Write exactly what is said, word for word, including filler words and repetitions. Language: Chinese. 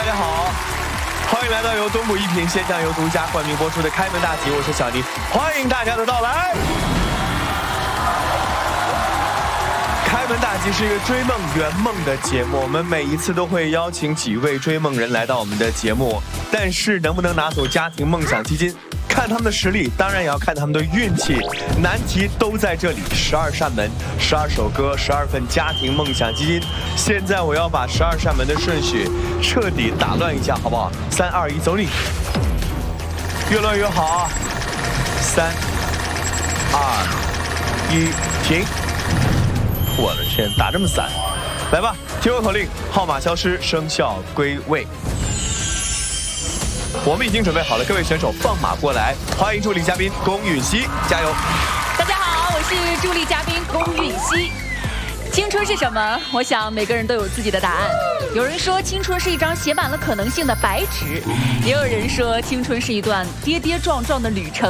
家好，欢迎来到由东补一品鲜酱油独家冠名播出的开门大吉，我是小迪，欢迎大家的到来。开门大吉是一个追梦圆梦的节目，我们每一次都会邀请几位追梦人来到我们的节目，但是能不能拿走家庭梦想基金，看他们的实力，当然也要看他们的运气。难题都在这里，十二扇门，十二首歌，十二份家庭梦想基金。现在我要把十二扇门的顺序彻底打乱一下，好不好？三二一，走你！越乱越好啊！三二一，停！我的天，打这么散，来吧！听我口令，号码消失，生肖归位。我们已经准备好了，各位选手放马过来！欢迎助理嘉宾龚允熙，加油！ 大家好，我是助理嘉宾龚允熙。青春是什么？我想每个人都有自己的答案。有人说青春是一张写满了可能性的白纸，也有人说青春是一段跌跌撞撞的旅程。